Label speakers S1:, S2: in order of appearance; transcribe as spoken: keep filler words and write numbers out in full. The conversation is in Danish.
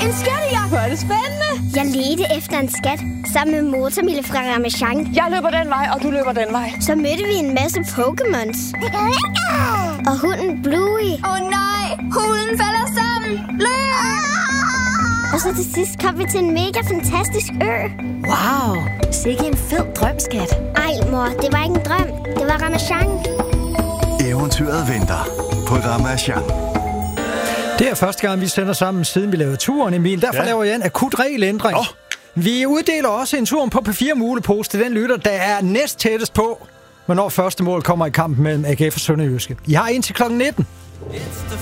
S1: En skattejagt. Hvor er det spændende.
S2: Jeg ledte efter en skat sammen med Motormille fra Ramasjang.
S1: Jeg løber den vej, og du løber den vej.
S2: Så mødte vi en masse Pokémons. Og hunden Bluey.
S3: Åh oh, nej, hunden falder sammen. Løb!
S2: Og så til sidst kom vi til en mega fantastisk ø.
S4: Wow, sikke en fed drømskat.
S2: Ej mor, det var ikke en drøm. Det var Ramasjang.
S5: Eventyret venter på Ramasjang.
S6: Det er første gang, vi sender sammen, siden vi lavede turen, Emil. Derfor ja. laver jeg en akut regelændring. Oh. Vi uddeler også en tur på P fire mulepose til den lytter, der er næst tættest på, hvornår første mål kommer i kampen mellem A G F og Sønderjyske. I har indtil klokken nitten.